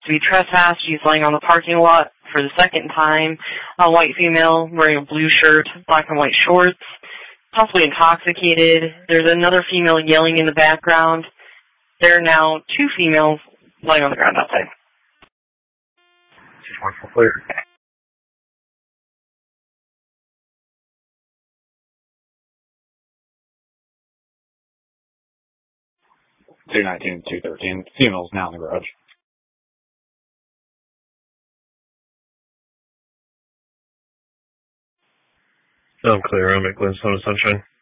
to be trespassed. She's laying on the parking lot for the second time. A white female wearing a blue shirt, black and white shorts, possibly intoxicated. There's another female yelling in the background. There are now two females laying on the ground outside. 224 clear. 219, 213. Females now in the garage. I'm clear. I'm at Glenstone Sunshine.